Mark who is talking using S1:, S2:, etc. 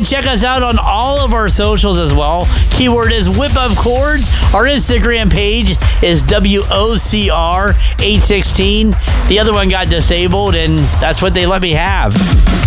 S1: can check us out on all of our socials as well. Keyword is Whip Up Chords. Our Instagram page is WOCR816. The other one got disabled, and that's what they let me have.